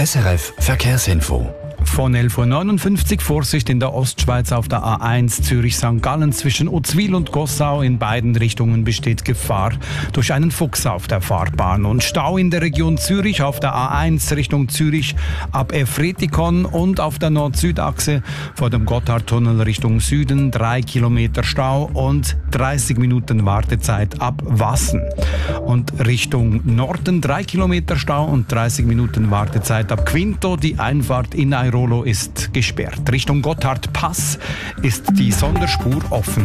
SRF Verkehrsinfo. Von 11.59 Uhr Vorsicht in der Ostschweiz auf der A1 Zürich-St. Gallen zwischen Uzwil und Gossau. In beiden Richtungen besteht Gefahr durch einen Fuchs auf der Fahrbahn. Und Stau in der Region Zürich auf der A1 Richtung Zürich ab Efretikon und auf der Nord-Süd-Achse vor dem Gotthardtunnel Richtung Süden 3 Kilometer Stau und 30 Minuten Wartezeit ab Wassen. Und Richtung Norden 3 Kilometer Stau und 30 Minuten Wartezeit ab Quinto. Die Einfahrt in Airolo ist gesperrt. Richtung Gotthardpass ist die Sonderspur offen.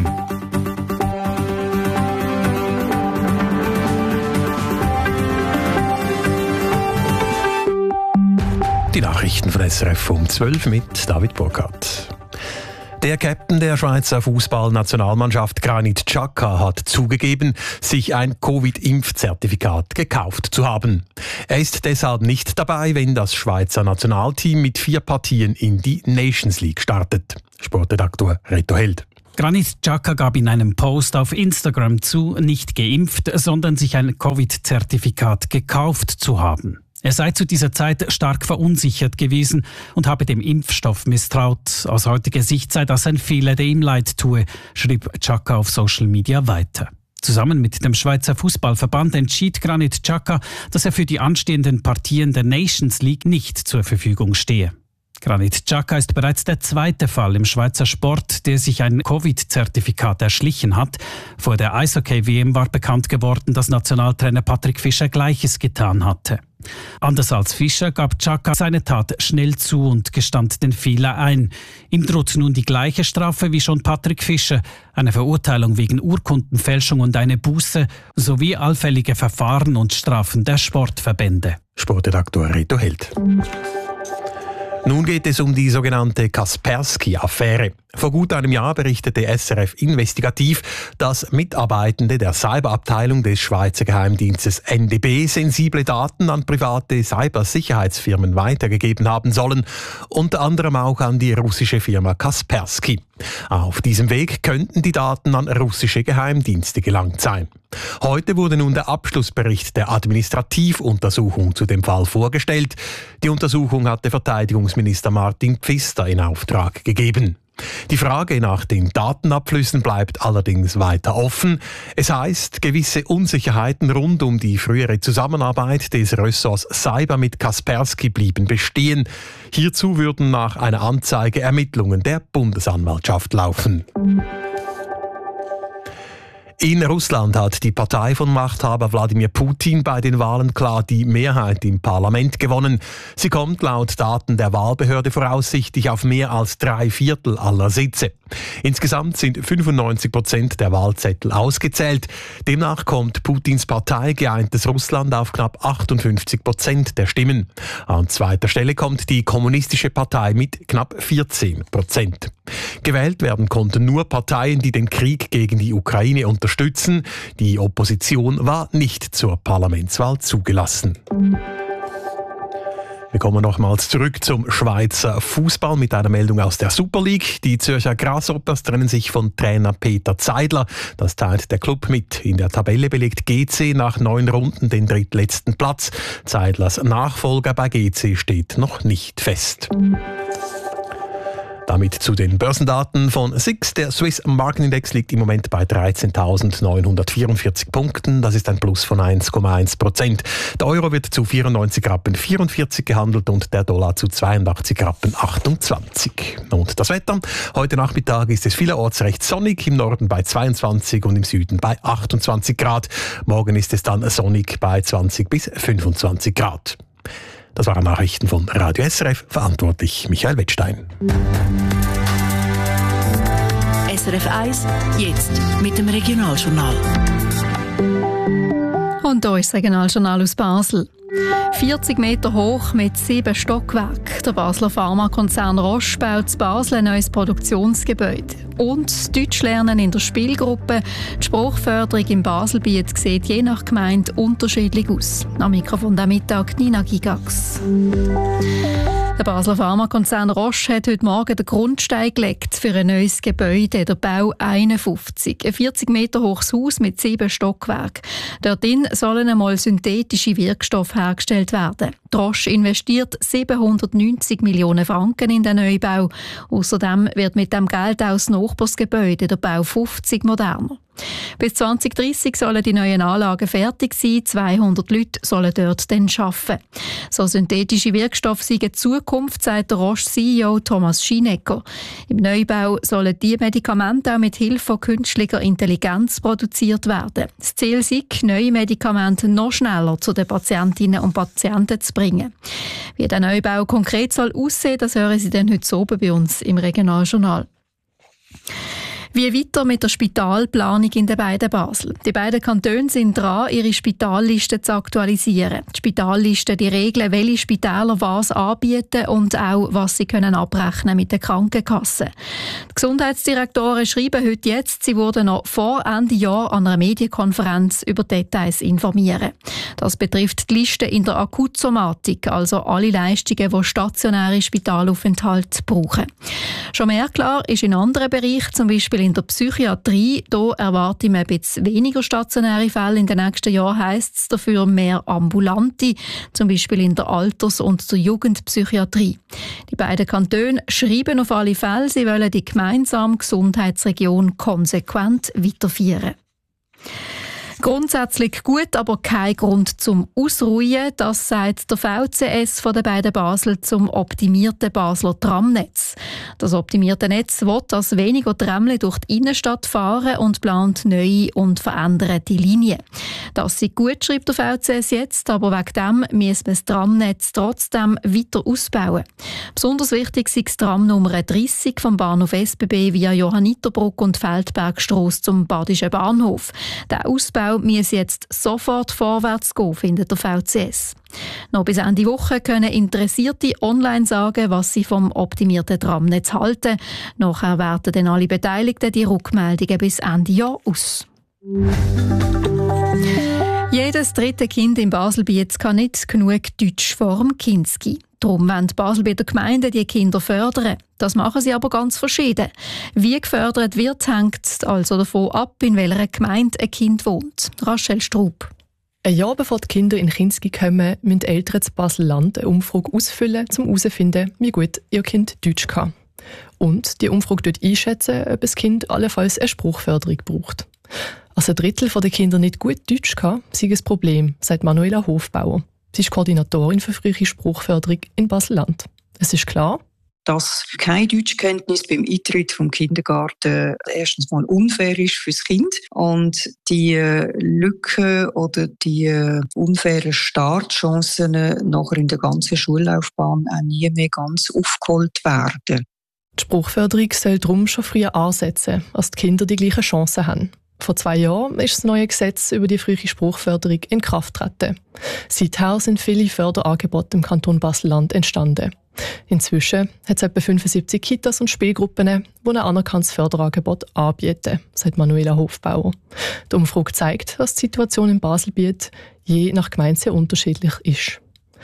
Die Nachrichten von SRF um 12 mit David Burkhardt. Der Captain der Schweizer Fußballnationalmannschaft Granit Xhaka hat zugegeben, sich ein Covid-Impfzertifikat gekauft zu haben. Er ist deshalb nicht dabei, wenn das Schweizer Nationalteam mit 4 Partien in die Nations League startet. Sportredaktor Reto Held. Granit Xhaka gab in einem Post auf Instagram zu, nicht geimpft, sondern sich ein Covid-Zertifikat gekauft zu haben. Er sei zu dieser Zeit stark verunsichert gewesen und habe dem Impfstoff misstraut. Aus heutiger Sicht sei das ein Fehler, der ihm leid tue, schrieb Xhaka auf Social Media weiter. Zusammen mit dem Schweizer Fußballverband entschied Granit Xhaka, dass er für die anstehenden Partien der Nations League nicht zur Verfügung stehe. Granit Xhaka ist bereits der zweite Fall im Schweizer Sport, der sich ein Covid-Zertifikat erschlichen hat. Vor der Eishockey-WM war bekannt geworden, dass Nationaltrainer Patrick Fischer Gleiches getan hatte. Anders als Fischer gab Xhaka seine Tat schnell zu und gestand den Fehler ein. Ihm droht nun die gleiche Strafe wie schon Patrick Fischer, eine Verurteilung wegen Urkundenfälschung und eine Buße, sowie allfällige Verfahren und Strafen der Sportverbände. Sportredaktor Reto Held. Nun geht es um die sogenannte Kaspersky-Affäre. Vor gut einem Jahr berichtete SRF Investigativ, dass Mitarbeitende der Cyberabteilung des Schweizer Geheimdienstes NDB sensible Daten an private Cybersicherheitsfirmen weitergegeben haben sollen, unter anderem auch an die russische Firma Kaspersky. Auf diesem Weg könnten die Daten an russische Geheimdienste gelangt sein. Heute wurde nun der Abschlussbericht der Administrativuntersuchung zu dem Fall vorgestellt. Die Untersuchung hatte Verteidigungsminister Martin Pfister in Auftrag gegeben. Die Frage nach den Datenabflüssen bleibt allerdings weiter offen. Es heißt, gewisse Unsicherheiten rund um die frühere Zusammenarbeit des Ressorts Cyber mit Kaspersky blieben bestehen. Hierzu würden nach einer Anzeige Ermittlungen der Bundesanwaltschaft laufen. In Russland hat die Partei von Machthaber Wladimir Putin bei den Wahlen klar die Mehrheit im Parlament gewonnen. Sie kommt laut Daten der Wahlbehörde voraussichtlich auf mehr als 3/4 aller Sitze. Insgesamt sind 95% der Wahlzettel ausgezählt. Demnach kommt Putins Partei Geeintes Russland auf knapp 58% der Stimmen. An zweiter Stelle kommt die Kommunistische Partei mit knapp 14%. Gewählt werden konnten nur Parteien, die den Krieg gegen die Ukraine unterstützen. Die Opposition war nicht zur Parlamentswahl zugelassen. Wir kommen nochmals zurück zum Schweizer Fußball mit einer Meldung aus der Super League. Die Zürcher Grasshoppers trennen sich von Trainer Peter Zeidler. Das teilt der Club mit. In der Tabelle belegt GC nach 9 Runden den drittletzten Platz. Zeidlers Nachfolger bei GC steht noch nicht fest. Damit zu den Börsendaten von SIX. Der Swiss Marketindex liegt im Moment bei 13.944 Punkten. Das ist ein Plus von 1,1%. Der Euro wird zu 94,44 gehandelt und der Dollar zu 82,28. Und das Wetter? Heute Nachmittag ist es vielerorts recht sonnig, im Norden bei 22 und im Süden bei 28 Grad. Morgen ist es dann sonnig bei 20 bis 25 Grad. Das waren Nachrichten von Radio SRF, verantwortlich Michael Wettstein. SRF 1, jetzt mit dem Regionaljournal. Und hier ist das Regionaljournal aus Basel. 40 Meter hoch mit 7 Stockwerken. Der Basler Pharmakonzern Roche baut in Basel ein neues Produktionsgebäude. Und Deutsch lernen in der Spielgruppe. Die Sprachförderung im Baselbiet sieht je nach Gemeinde unterschiedlich aus. Am Mikrofon der Mittag Nina Gigax. Der Basler Pharmakonzern Roche hat heute Morgen den Grundstein gelegt für ein neues Gebäude, der Bau 51. Ein 40 Meter hohes Haus mit 7 Stockwerken. Dort sollen einmal synthetische Wirkstoffe hergestellt werden. Die Roche investiert 790 Millionen Franken in den Neubau. Außerdem wird mit dem Geld auch das Nachbarsgebäude, der Bau 50, moderner. Bis 2030 sollen die neuen Anlagen fertig sein. 200 Leute sollen dort dann arbeiten. So synthetische Wirkstoffe sind die Zukunft, sagt der Roche-CEO Thomas Schinecker. Im Neubau sollen diese Medikamente auch mit Hilfe von künstlicher Intelligenz produziert werden. Das Ziel ist, neue Medikamente noch schneller zu den Patientinnen und Patienten zu bringen. Wie der Neubau konkret soll aussehen, das hören Sie dann heute oben bei uns im Regionaljournal. Wie weiter mit der Spitalplanung in den beiden Basel? Die beiden Kantone sind dran, ihre Spitallisten zu aktualisieren. Die Spitallisten die regeln, welche Spitäler was anbieten und auch, was sie können abrechnen mit der Krankenkasse. Die Gesundheitsdirektoren schreiben heute jetzt, sie wurden noch vor Ende Jahr an einer Medienkonferenz über Details informieren. Das betrifft die Liste in der Akutsomatik, also alle Leistungen, die stationäre Spitalaufenthalte brauchen. Schon mehr klar ist in anderen Bereichen, zum Beispiel in der Psychiatrie. Hier erwarte ich ein bisschen weniger stationäre Fälle in den nächsten Jahren, heisst es dafür mehr ambulante, zum Beispiel in der Alters- und der Jugendpsychiatrie. Die beiden Kantone schreiben auf alle Fälle, sie wollen die gemeinsame Gesundheitsregion konsequent weiterführen. Grundsätzlich gut, aber kein Grund zum Ausruhen, das sagt der VCS von den beiden Basel zum optimierten Basler Tramnetz. Das optimierte Netz will, dass weniger Tramle durch die Innenstadt fahren und plant neue und veränderte Linien. Das ist gut, schreibt der VCS jetzt, aber wegen dem müssen wir das Tramnetz trotzdem weiter ausbauen. Besonders wichtig ist das Tram Nummer 30 vom Bahnhof SBB via Johanniterbrücke und Feldbergstrasse zum Badischen Bahnhof. Der Ausbau muss jetzt sofort vorwärts gehen, findet der VCS. Noch bis Ende Woche können Interessierte online sagen, was sie vom optimierten Tramnetz halten. Nachher werten dann alle Beteiligten die Rückmeldungen bis Ende Jahr aus. Jedes dritte Kind in Baselbiet kann nicht genug Deutsch vor dem Kinski. Darum wollen die Baselbieter Gemeinden die Kinder fördern. Das machen sie aber ganz verschieden. Wie gefördert wird, hängt also davon ab, in welcher Gemeinde ein Kind wohnt. Rachel Straub. Ein Jahr bevor die Kinder in Kinski kommen, müssen Eltern zu Basel-Land eine Umfrage ausfüllen, um herauszufinden, wie gut ihr Kind Deutsch kann. Und die Umfrage dort einschätzen, ob das Kind allenfalls eine Spruchförderung braucht. Als ein Drittel der Kinder nicht gut Deutsch kann, sei ein Problem, sagt Manuela Hofbauer. Sie ist Koordinatorin für frühe Spruchförderung in Basel-Land. Es ist klar, dass keine Deutschkenntnis beim Eintritt vom Kindergarten erstens mal unfair ist fürs Kind und die Lücken oder die unfairen Startchancen nachher in der ganzen Schullaufbahn auch nie mehr ganz aufgeholt werden. Die Spruchförderung soll darum schon früher ansetzen, als die Kinder die gleichen Chancen haben. Vor 2 Jahren ist das neue Gesetz über die frühe Spruchförderung in Kraft getreten. Seither sind viele Förderangebote im Kanton Basel-Land entstanden. Inzwischen hat es etwa 75 Kitas und Spielgruppen, die ein anerkanntes Förderangebot anbieten, sagt Manuela Hofbauer. Die Umfrage zeigt, dass die Situation in Baselbiet je nach Gemeinde sehr unterschiedlich ist.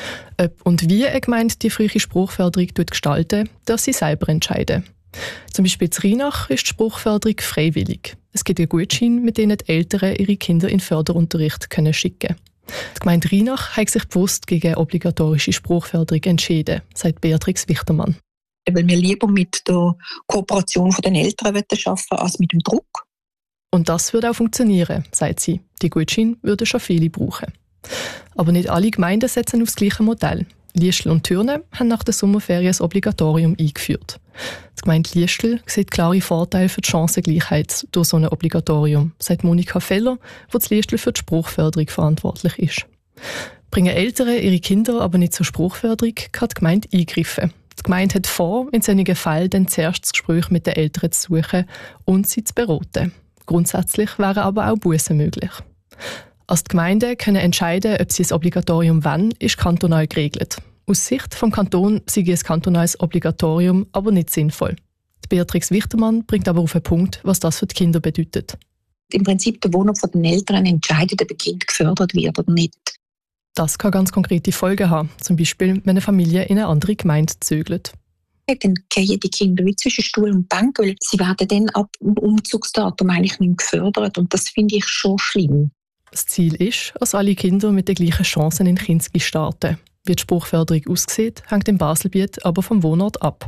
Ob und wie eine Gemeinde die frühe Spruchförderung gestalten, darf sie selber entscheiden. Zum Beispiel in Rheinach ist die Spruchförderung freiwillig. Es gibt einen Gutschein, mit dem die Eltern ihre Kinder in Förderunterricht schicken können. Die Gemeinde Rheinach hat sich bewusst gegen eine obligatorische Spruchförderung entschieden, sagt Beatrix Wichtermann. Weil wir lieber mit der Kooperation der Eltern arbeiten als mit dem Druck. Und das würde auch funktionieren, sagt sie. Die Gutscheine würden schon viele brauchen. Aber nicht alle Gemeinden setzen auf das gleiche Modell. Liestl und Thürnen haben nach der Sommerferien das Obligatorium eingeführt. Die Gemeinde Liestl sieht klare Vorteile für die Chancengleichheit durch so ein Obligatorium, sagt Monika Feller, die in Liestl für die Spruchförderung verantwortlich ist. Bringen Eltern ihre Kinder aber nicht zur Spruchförderung, kann die Gemeinde eingreifen. Die Gemeinde hat vor, in solchen Fällen dann zuerst das Gespräch mit den Eltern zu suchen und sie zu beraten. Grundsätzlich wären aber auch Bussen möglich. Als die Gemeinden können entscheiden, ob sie ein Obligatorium wollen, ist kantonal geregelt. Aus Sicht des Kantons sei ein kantonales Obligatorium aber nicht sinnvoll. Die Beatrix Wichtermann bringt aber auf den Punkt, was das für die Kinder bedeutet. Im Prinzip der Wohnung von den Eltern entscheidet, ob ein Kind gefördert wird oder nicht. Das kann ganz konkrete Folgen haben, zum Beispiel, wenn eine Familie in eine andere Gemeinde zögert. Dann gehen die Kinder wie zwischen Stuhl und Bank, weil sie werden dann ab dem Umzugsdatum eigentlich nicht gefördert und das finde ich schon schlimm. Das Ziel ist, dass alle Kinder mit den gleichen Chancen in Kinski starten. Wie die Spruchförderung aussieht, hängt im Baselbiet aber vom Wohnort ab.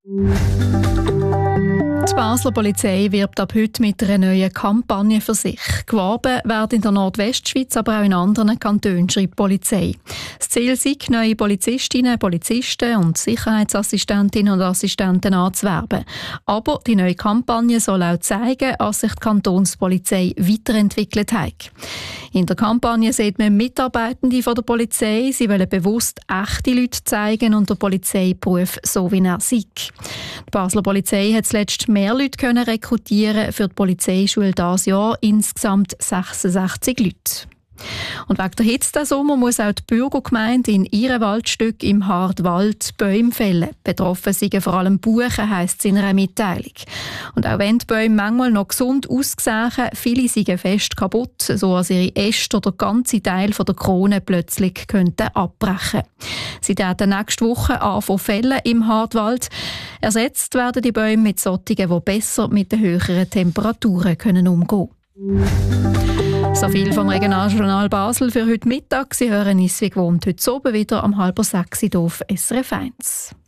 Die Basler Polizei wirbt ab heute mit einer neuen Kampagne für sich. Geworben werden in der Nordwestschweiz, aber auch in anderen Kantonen, schreibt die Polizei. Das Ziel sei, neue Polizistinnen, Polizisten und Sicherheitsassistentinnen und Assistenten anzuwerben. Aber die neue Kampagne soll auch zeigen, dass sich die Kantonspolizei weiterentwickelt hat. In der Kampagne sieht man Mitarbeitende von der Polizei. Sie wollen bewusst echte Leute zeigen und der Polizeiberuf so wie er sei. Die Basler Polizei hat zuletzt mehr Leute können rekrutieren, für die Polizeischule dieses Jahr insgesamt 66 Leute. Und wegen der Hitze diesen Sommer muss auch die Bürgergemeinde in ihrem Waldstück im Hartwald Bäume fällen. Betroffen sind vor allem Buchen, heisst es in einer Mitteilung. Und auch wenn die Bäume manchmal noch gesund aussehen, viele sind fest kaputt, so dass ihre Äste oder ganze Teile der Krone plötzlich könnten abbrechen. Sie werden nächste Woche anfangen fällen im Hartwald. Ersetzt werden die Bäume mit solchen, die besser mit den höheren Temperaturen umgehen können. So viel vom Regionaljournal Basel für heute Mittag. Sie hören uns wie gewohnt heute oben wieder um 5:30 auf SRF 1.